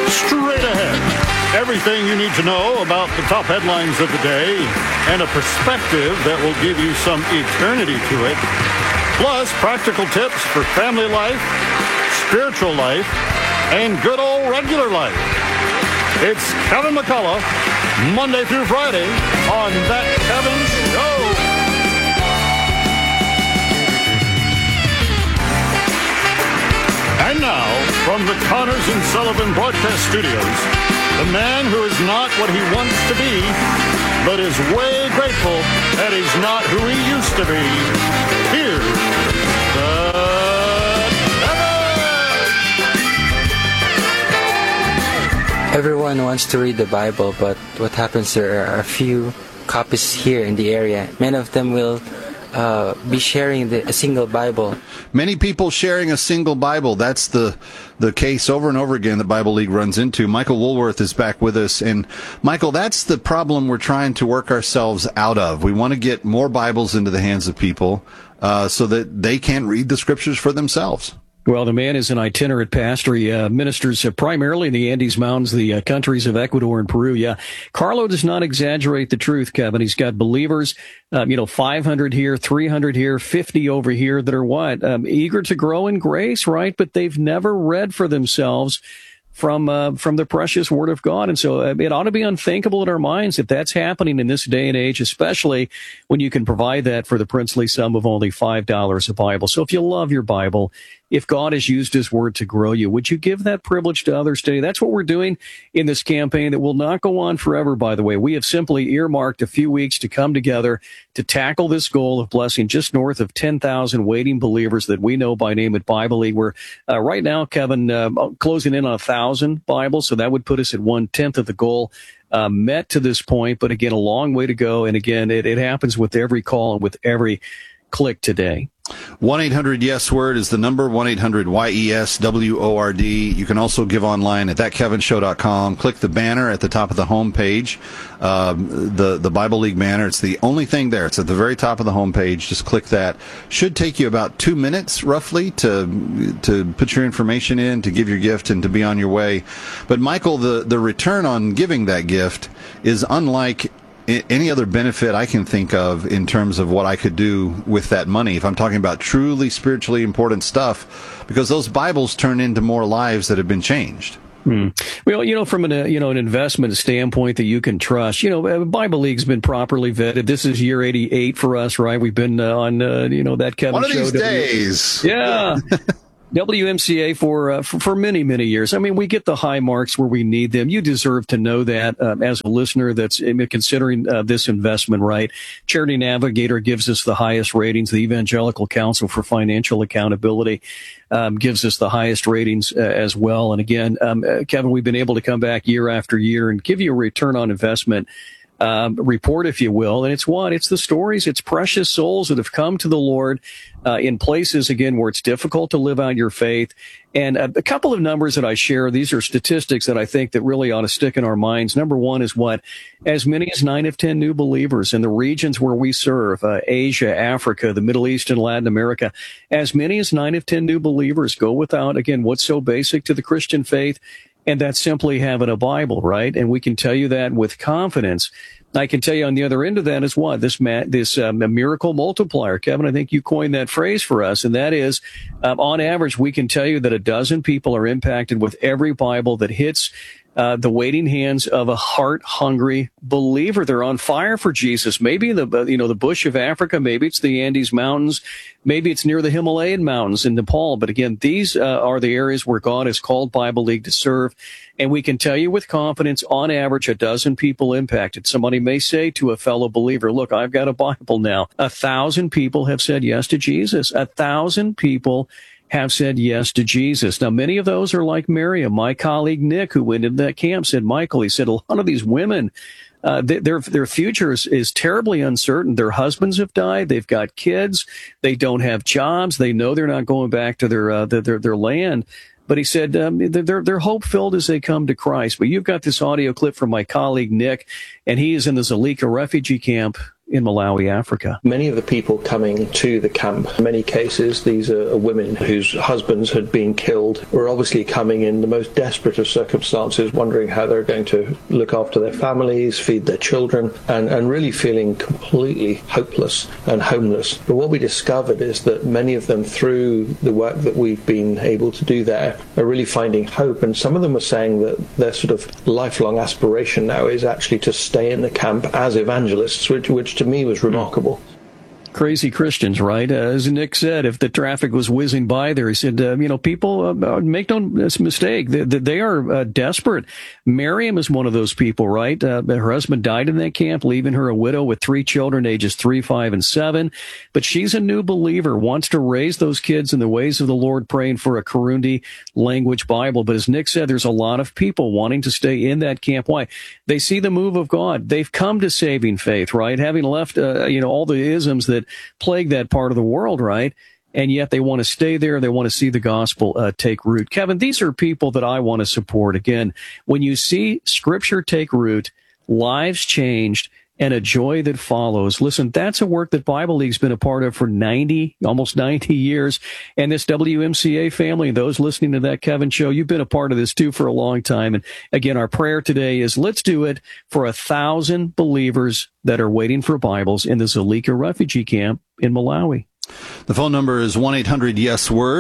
Straight ahead, everything you need to know about the top headlines of the day and a perspective that will give you some eternity to it. Plus, practical tips for family life, spiritual life, and good old regular life. It's Kevin McCullough, Monday through Friday on That Kevin Show. And now, from the Connors and Sullivan Broadcast Studios, the man who is not what he wants to be, but is way grateful that he's not who he used to be. Here's the Kevin! Everyone wants to read the Bible, but what happens, there are a few copies here in the area. Many of them will be sharing a single Bible. Many people sharing a single Bible. That's the case over and over again that Bible League runs into. Michael Woolworth is back with us. And, Michael, that's the problem we're trying to work ourselves out of. We want to get more Bibles into the hands of people so that they can read the Scriptures for themselves. Well, the man is an itinerant pastor. He ministers primarily in the Andes Mountains, the countries of Ecuador and Peru. Yeah, Carlo does not exaggerate the truth, Kevin. He's got believers, 500 here, 300 here, 50 over here that are eager to grow in grace, right? But they've never read for themselves from the precious Word of God. And so it ought to be unthinkable in our minds if that's happening in this day and age, especially when you can provide that for the princely sum of only $5 a Bible. So if you love your Bible, if God has used His Word to grow you, would you give that privilege to others today? That's what we're doing in this campaign that will not go on forever, by the way. We have simply earmarked a few weeks to come together to tackle this goal of blessing just north of 10,000 waiting believers that we know by name at Bible League. We're right now, Kevin, closing in on 1,000 Bibles, so that would put us at 1/10 of the goal met to this point. But again, a long way to go. And again, it happens with every call and with every click today. 1-800-YES-WORD is the number, 1-800-YES-WORD. You can also give online at thatkevinshow.com. Click the banner at the top of the home page, the Bible League banner. It's the only thing there. It's at the very top of the home page. Just click that. Should take you about 2 minutes, roughly, to put your information in, to give your gift, and to be on your way. But, Michael, the return on giving that gift is unlike any other benefit I can think of in terms of what I could do with that money, if I'm talking about truly spiritually important stuff, because those Bibles turn into more lives that have been changed. Well, from an investment standpoint that you can trust, Bible League's been properly vetted. This is year 88 for us, right? We've been on, that Kevin One of show. These days. Yeah. WMCA for many, many years. I mean, we get the high marks where we need them. You deserve to know that as a listener that's considering this investment, right? Charity Navigator gives us the highest ratings. The Evangelical Council for Financial Accountability gives us the highest ratings as well. And again, Kevin, we've been able to come back year after year and give you a return on investment report, if you will. And it's the stories, it's precious souls that have come to the Lord in places, again, where it's difficult to live out your faith. And a couple of numbers that I share, these are statistics that I think that really ought to stick in our minds. Number one is as many as 9 of 10 new believers in the regions where we serve, Asia, Africa, the Middle East, and Latin America, as many as 9 of 10 new believers go without, again, what's so basic to the Christian faith, and that's simply having a Bible, right? And we can tell you that with confidence. I can tell you on the other end of that is this miracle multiplier. Kevin, I think you coined that phrase for us, and that is, on average, we can tell you that 12 people are impacted with every Bible that hits the waiting hands of a heart-hungry believer. They're on fire for Jesus. Maybe the bush of Africa, maybe it's the Andes Mountains, maybe it's near the Himalayan mountains in Nepal. But again, these are the areas where God has called Bible League to serve. And we can tell you with confidence, on average, 12 people impacted. Somebody may say to a fellow believer, look, I've got a Bible now. 1,000 people have said yes to Jesus. 1,000 people have said yes to Jesus. Now, many of those are like Miriam. My colleague Nick, who went into that camp, said, Michael, he said, a lot of these women, their future is terribly uncertain. Their husbands have died. They've got kids. They don't have jobs. They know they're not going back to their land. But he said they're hope-filled as they come to Christ. But you've got this audio clip from my colleague Nick, and he is in the Zalika refugee camp in Malawi, Africa. Many of the people coming to the camp, in many cases, these are women whose husbands had been killed, were obviously coming in the most desperate of circumstances, wondering how they're going to look after their families, feed their children, and really feeling completely hopeless and homeless. But what we discovered is that many of them, through the work that we've been able to do there, are really finding hope. And some of them are saying that their sort of lifelong aspiration now is actually to stay in the camp as evangelists, which to me was remarkable. Crazy Christians, right? As Nick said, if the traffic was whizzing by there, he said, people make no mistake. They are desperate. Miriam is one of those people, right? Her husband died in that camp, leaving her a widow with 3 children, ages 3, 5, and 7. But she's a new believer, wants to raise those kids in the ways of the Lord, praying for a Kirundi language Bible. But as Nick said, there's a lot of people wanting to stay in that camp. Why? They see the move of God. They've come to saving faith, right? Having left, all the isms that plague that part of the world, right? And yet they want to stay there. They want to see the gospel take root. Kevin, these are people that I want to support. Again, when you see Scripture take root, lives changed, and a joy that follows. Listen, that's a work that Bible League's been a part of for almost 90 years. And this WMCA family, and those listening to that Kevin show, you've been a part of this too for a long time. And again, our prayer today is let's do it for 1,000 believers that are waiting for Bibles in the Dzaleka refugee camp in Malawi. The phone number is 1-800-YES-WORD,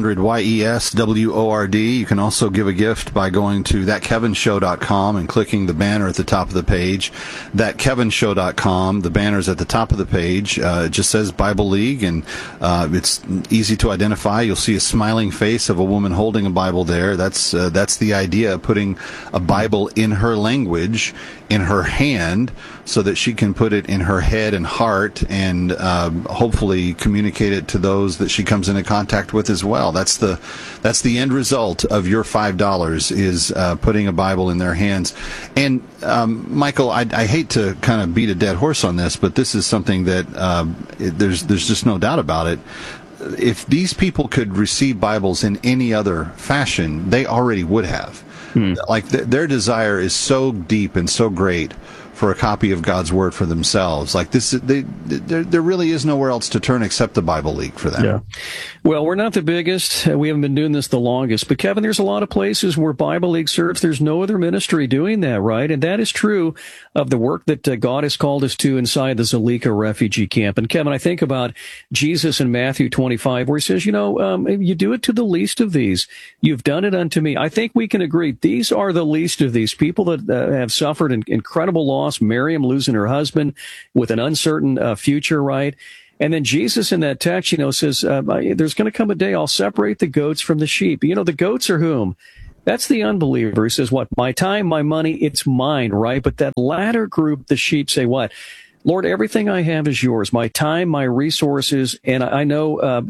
1-800-YES-WORD. You can also give a gift by going to thatkevinshow.com and clicking the banner at the top of the page. Thatkevinshow.com. The banner's at the top of the page. It just says Bible League, and it's easy to identify. You'll see a smiling face of a woman holding a Bible there. That's the idea, putting a Bible in her language, in her hand, so that she can put it in her head and heart and hopefully communicate it to those that she comes into contact with as well. That's the end result of your $5 is putting a Bible in their hands. And Michael, I hate to kind of beat a dead horse on this, but this is something that there's just no doubt about it. If these people could receive Bibles in any other fashion, they already would have. Like their desire is so deep and so great for a copy of God's Word for themselves. Like this, there really is nowhere else to turn except the Bible League for them. Yeah. Well, we're not the biggest. We haven't been doing this the longest. But Kevin, there's a lot of places where Bible League serves. There's no other ministry doing that, right? And that is true of the work that God has called us to inside the Dzaleka refugee camp. And Kevin, I think about Jesus in Matthew 25, where he says, you do it to the least of these. You've done it unto me. I think we can agree. These are the least of these people that have suffered an incredible loss. Miriam losing her husband with an uncertain future, right? And then Jesus in that text, says, there's going to come a day I'll separate the goats from the sheep. The goats are whom? That's the unbeliever who says, what? My time, my money, it's mine, right? But that latter group, the sheep, say what? Lord, everything I have is yours. My time, my resources, and I know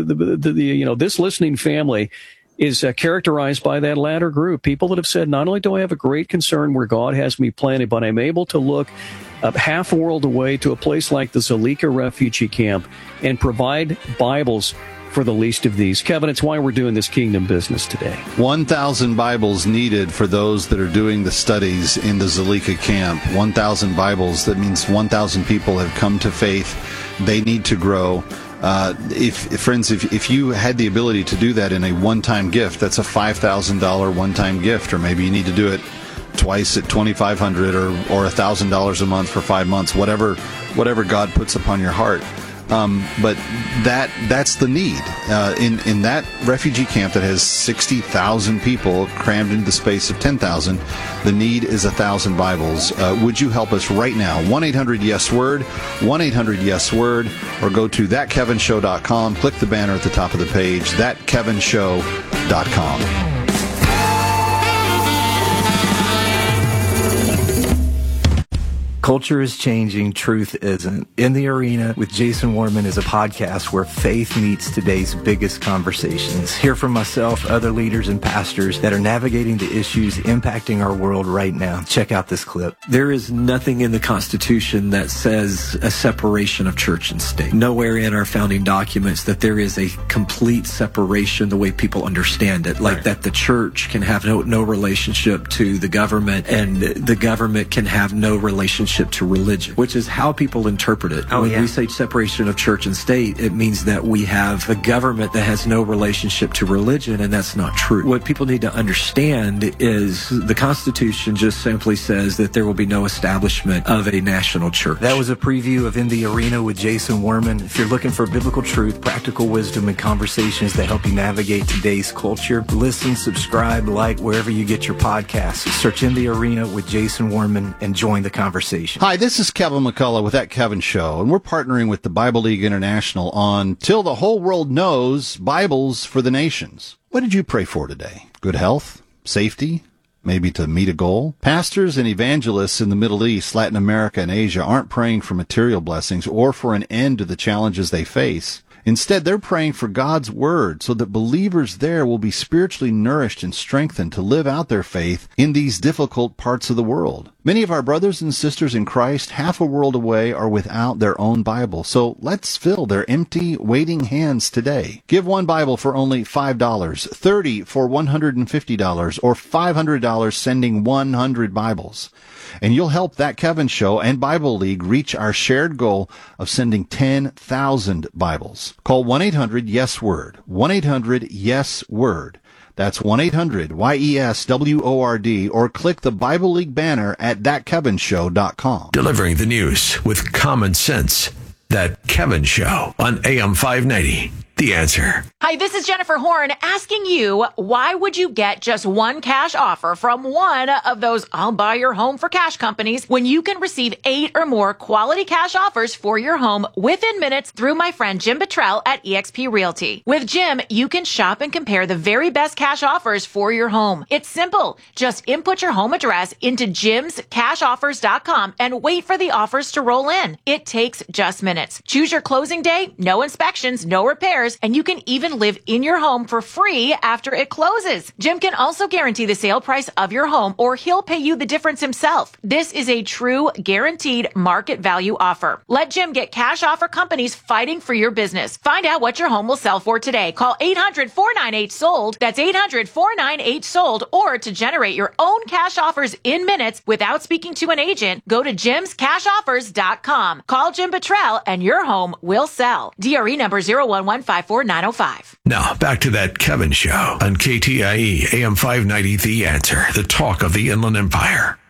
this listening family is characterized by that latter group. People that have said, not only do I have a great concern where God has me planted, but I'm able to look half a world away to a place like the Dzaleka refugee camp and provide Bibles for the least of these. Kevin, it's why we're doing this kingdom business today. 1,000 Bibles needed for those that are doing the studies in the Dzaleka camp. 1,000 Bibles. That means 1,000 people have come to faith. They need to grow. If you had the ability to do that in a one-time gift, that's a $5,000 one-time gift, or maybe you need to do it twice at $2,500 or $1,000 a month for 5 months, whatever God puts upon your heart. But that's the need. In that refugee camp that has 60,000 people crammed into the space of 10,000, the need is 1,000 Bibles. Would you help us right now? 1-800-YES-WORD, 1-800-YES-WORD, or go to thatkevinshow.com. Click the banner at the top of the page, thatkevinshow.com. Culture is changing, truth isn't. In the Arena with Jason Warman is a podcast where faith meets today's biggest conversations. Hear from myself, other leaders and pastors that are navigating the issues impacting our world right now. Check out this clip. There is nothing in the Constitution that says a separation of church and state. Nowhere in our founding documents that there is a complete separation the way people understand it, like that the church can have no relationship to the government and the government can have no relationship relationship to religion, which is how people interpret it. When we say separation of church and state, it means that we have a government that has no relationship to religion, and that's not true. What people need to understand is the Constitution just simply says that there will be no establishment of a national church. That was a preview of In the Arena with Jason Warman. If you're looking for biblical truth, practical wisdom, and conversations that help you navigate today's culture, listen, subscribe, like wherever you get your podcasts. Search In the Arena with Jason Warman and join the conversation. Hi, this is Kevin McCullough with That Kevin Show, and we're partnering with the Bible League International on Till the Whole World Knows Bibles for the Nations. What did you pray for today? Good health? Safety? Maybe to meet a goal? Pastors and evangelists in the Middle East, Latin America, and Asia aren't praying for material blessings or for an end to the challenges they face. Instead, they're praying for God's word so that believers there will be spiritually nourished and strengthened to live out their faith in these difficult parts of the world. Many of our brothers and sisters in Christ, half a world away, are without their own Bible. So let's fill their empty, waiting hands today. Give one Bible for only $5, $30 for $150, or $500 sending 100 Bibles. And you'll help That Kevin Show and Bible League reach our shared goal of sending 10,000 Bibles. Call 1-800-YES-WORD. 1-800-YES-WORD. That's 1-800-YES-WORD, or click the Bible League banner at thatkevinshow.com. Delivering the news with common sense. That Kevin Show on AM 590. The Answer. Hi, this is Jennifer Horn asking you, why would you get just one cash offer from one of those I'll buy your home for cash companies when you can receive 8 or more quality cash offers for your home within minutes through my friend Jim Bottrell at eXp Realty. With Jim, you can shop and compare the very best cash offers for your home. It's simple. Just input your home address into jimscashoffers.com and wait for the offers to roll in. It takes just minutes. Choose your closing day, no inspections, no repairs, and you can even live in your home for free after it closes. Jim can also guarantee the sale price of your home, or he'll pay you the difference himself. This is a true guaranteed market value offer. Let Jim get cash offer companies fighting for your business. Find out what your home will sell for today. Call 800-498-SOLD. That's 800-498-SOLD. Or to generate your own cash offers in minutes without speaking to an agent, go to jimscashoffers.com. Call Jim Bottrell and your home will sell. DRE number 01154-905. Now, back to That Kevin Show on KTIE AM 590, The Answer, the talk of the Inland Empire.